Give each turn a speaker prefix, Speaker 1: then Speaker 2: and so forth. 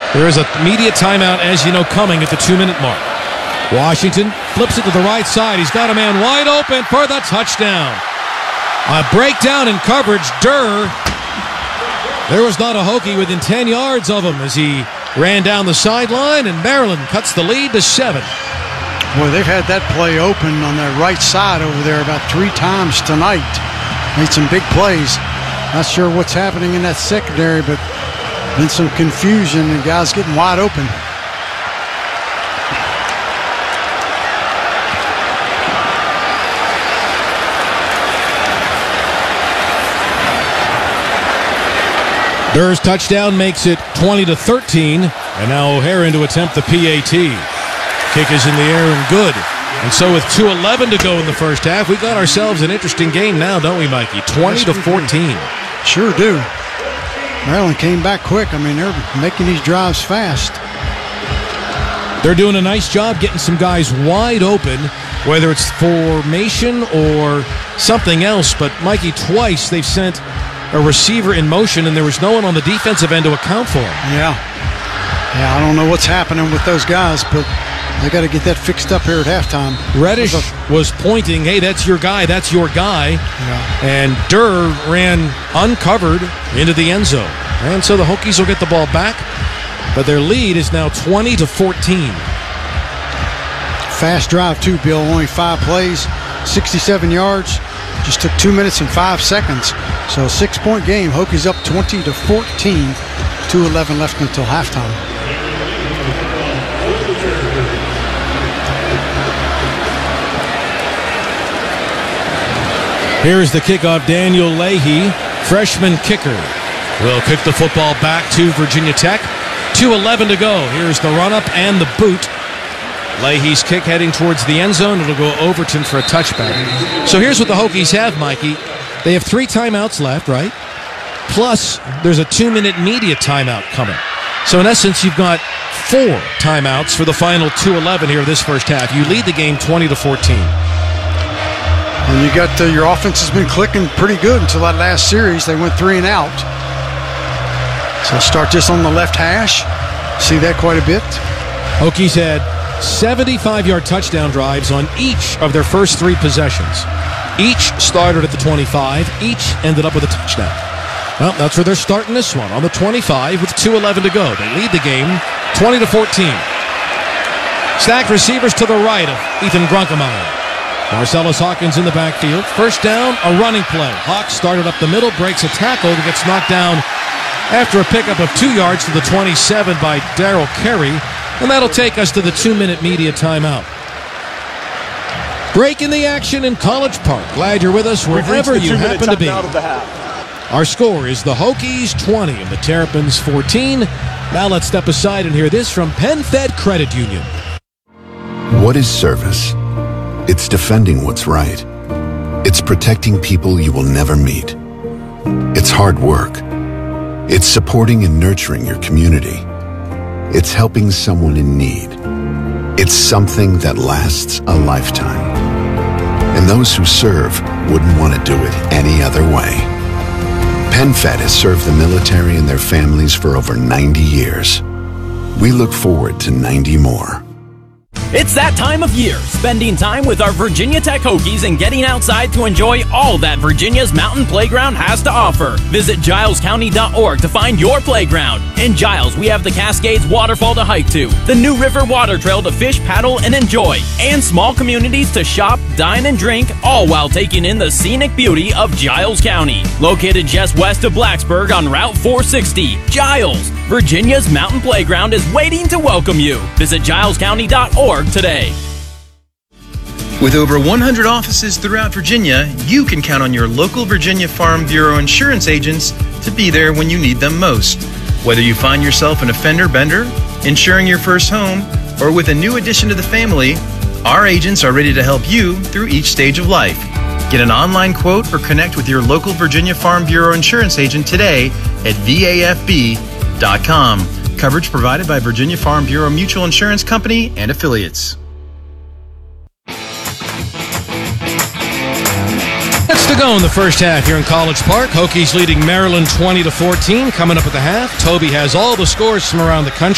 Speaker 1: There is a media timeout, as you know, coming at the 2-minute mark. Washington flips it to the right side. He's got a man wide open for the touchdown. A breakdown in coverage. Durr. There was not a Hokie within 10 yards of him as he ran down the sideline, and Maryland cuts the lead to 7.
Speaker 2: Boy, they've had that play open on that right side over there about 3 times tonight. Made some big plays. Not sure what's happening in that secondary, but been some confusion and guys getting wide open.
Speaker 1: Durr's touchdown makes it 20-13, and now O'Hara to attempt the PAT. Kick is in the air and good. And so with 2:11 to go in the first half, we got ourselves an interesting game now, don't we, Mikey? 20-14.
Speaker 2: Sure do. Maryland came back quick. I mean, they're making these drives fast.
Speaker 1: They're doing a nice job getting some guys wide open, whether it's formation or something else. But, Mikey, twice they've sent a receiver in motion, and there was no one on the defensive end to account for him.
Speaker 2: Yeah, I don't know what's happening with those guys, but they got to get that fixed up here at halftime.
Speaker 1: Reddish was pointing, hey, that's your guy, that's your guy.
Speaker 2: Yeah.
Speaker 1: And Durr ran uncovered into the end zone. And so the Hokies will get the ball back, but their lead is now 20-14.
Speaker 2: Fast drive, too, Bill. Only 5 plays, 67 yards. Just took 2 minutes and 5 seconds. So a 6-point game. Hokies up 20-14. 2:11 left until halftime.
Speaker 1: Here's the kickoff. Daniel Leahy, freshman kicker, will kick the football back to Virginia Tech. 2:11 to go. Here's the run-up and the boot. Leahy's kick heading towards the end zone. It'll go Overton for a touchback. So here's what the Hokies have, Mikey. They have 3 timeouts left, right? Plus, there's a 2-minute media timeout coming. So in essence, you've got 4 timeouts for the final 2:11 here this first half. You lead the game 20-14.
Speaker 2: And you got your offense has been clicking pretty good until that last series. They went 3 and out. So start this on the left hash. See that quite a bit.
Speaker 1: Hokies had 75-yard touchdown drives on each of their first 3 possessions. Each started at the 25. Each ended up with a touchdown. Well, that's where they're starting this one, on the 25 with 2:11 to go. They lead the game 20-14. Stacked receivers to the right of Ethan Grunkemeyer. Marcellus Hawkins in the backfield. First down, a running play. Hawks started up the middle, breaks a tackle, and gets knocked down after a pickup of 2 yards to the 27 by Darrell Carey. And that'll take us to the 2-minute media timeout. Break in the action in College Park. Glad you're with us wherever you happen to be. Our score is the Hokies 20 and the Terrapins 14. Now let's step aside and hear this from PenFed Credit Union.
Speaker 3: What is service? It's defending what's right. It's protecting people you will never meet. It's hard work. It's supporting and nurturing your community. It's helping someone in need. It's something that lasts a lifetime. And those who serve wouldn't want to do it any other way. PenFed has served the military and their families for over 90 years. We look forward to 90 more.
Speaker 4: It's that time of year, spending time with our Virginia Tech Hokies and getting outside to enjoy all that Virginia's Mountain Playground has to offer. Visit gilescounty.org to find your playground. In Giles, we have the Cascades Waterfall to hike to, the New River Water Trail to fish, paddle, and enjoy, and small communities to shop, dine, and drink, all while taking in the scenic beauty of Giles County. Located just west of Blacksburg on Route 460, Giles, Virginia's Mountain Playground is waiting to welcome you. Visit gilescounty.org today.
Speaker 5: With over 100 offices throughout Virginia, you can count on your local Virginia Farm Bureau insurance agents to be there when you need them most. Whether you find yourself an offender bender, insuring your first home, or with a new addition to the family, our agents are ready to help you through each stage of life. Get an online quote or connect with your local Virginia Farm Bureau insurance agent today at VAFB.com. Coverage provided by Virginia Farm Bureau Mutual Insurance Company and affiliates.
Speaker 1: That's to go in the first half here in College Park. Hokies leading Maryland 20-14. Coming up at the half, Toby has all the scores from around the country.